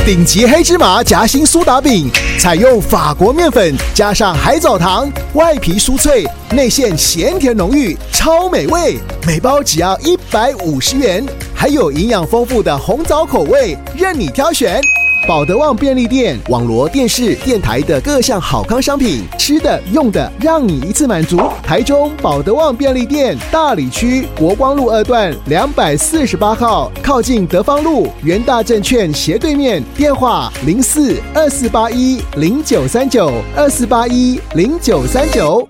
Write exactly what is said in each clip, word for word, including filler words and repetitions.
顶级黑芝麻夹心苏打饼，采用法国面粉加上海藻糖，外皮酥脆，内馅咸甜浓郁，超美味。每包只要一百五十元，还有营养丰富的红枣口味，任你挑选。保德旺便利店、网罗电视、电台的各项好康商品，吃的、用的，让你一次满足。台中保德旺便利店大里区国光路二段两百四十八号，靠近德芳路元大证券斜对面。电话零四二四八一零九三九二四八一零九三九。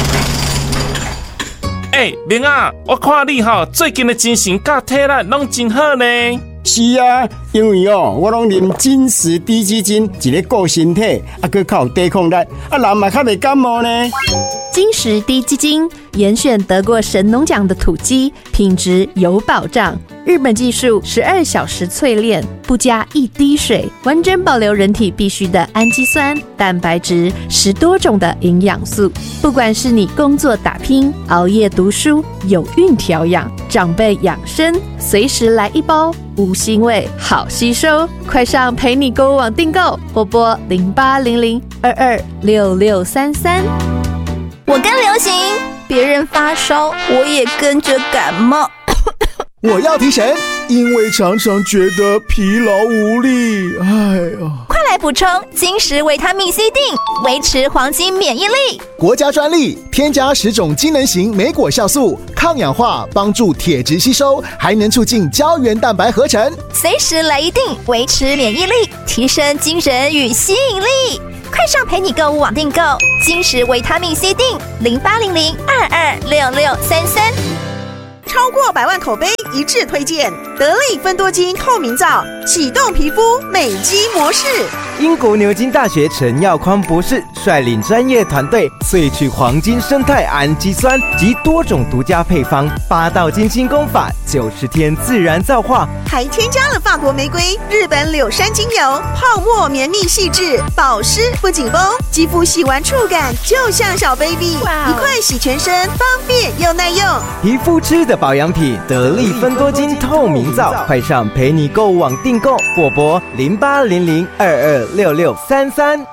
哎，明啊，我看你哈最近的精神甲体力拢真好呢。 是啊，因为哦，我拢啉金石低基金，一个顾身体，啊，佮靠抵抗力，啊，人嘛较袂感冒呢。 金石低基金严选得过神农奖的土鸡，品质有保障。日本技术十二小时淬炼，不加一滴水，完整保留人体必需的氨基酸、蛋白质，十多种的营养素。不管是你工作打拼、熬夜读书、有孕调养、长辈养生，随时来一包，无腥味，好吸收。快上陪你购物网订购，或拨零八零零二二六六三三。 我跟流行，别人发烧，我也跟着感冒。 我要提神，因为常常觉得疲劳无力。哎呀， 快来补充金石维他命 C 锭，维持黄金免疫力。 国家专利，添加十种机能型莓果酵素，抗氧化，帮助铁质吸收，还能促进胶原蛋白合成。 随时来一锭，维持免疫力，提升精神与吸引力。快上陪你购物网订购金石维他命 C 锭，零八零零二二六六三三。 超过百万口碑一致推荐得力芬多精透明皂，启动皮肤美肌模式。 英国牛津大学陈耀匡博士率领专业团队萃取黄金生态氨基酸及多种独家配方，八道金星功法，九十天自然皂化， 还添加了法国玫瑰、日本柳杉精油，泡沫绵密细致，保湿不紧绷，肌肤洗完触感就像小 baby， 一块洗全身，方便又耐用。 皮肤吃的保养品，得力芬多精透明皂，快上陪你购物网订购，或拨零八零零二二六六三三。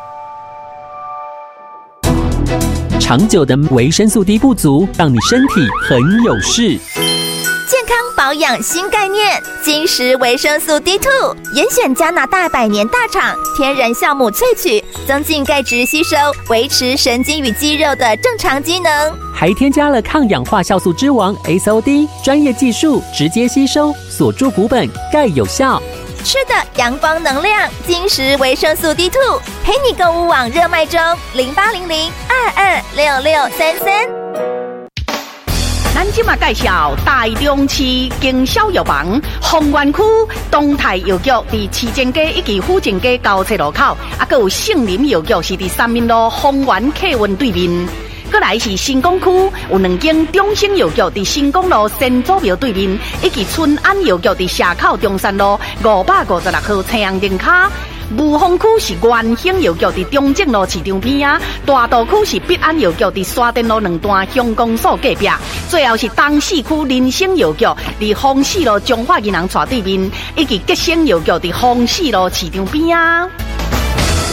长久的维生素 D 不足，让你身体很有事。 健康保养新概念，金石维生素 D 二 严选加拿大百年大厂天然酵母萃取，增进钙质吸收，维持神经与肌肉的正常机能， 还添加了抗氧化酵素之王 S O D， 专业技术直接吸收，锁住骨本，钙有效。 吃的阳光能量，金石维生素 D 二 陪你购物网热卖中，零八零零二二六六三三。 咱今嘛介绍台中市经销药房丰原区东泰药局，伫市政街以及府政街交叉路口，啊，还有杏林药局是伫三民路丰原客运对面。再来是新港区有两间中兴药局伫新港路新祖庙对面，以及春安药局伫社口中山路五百五十六号青阳灯卡。雾峰区是元兴药局伫中正路市场边啊，大道区是必安药局伫沙田路两段乡公所隔壁，最后是东市区林生药局伫丰市路中华银行斜对面，以及吉生药局伫丰市路市场边啊。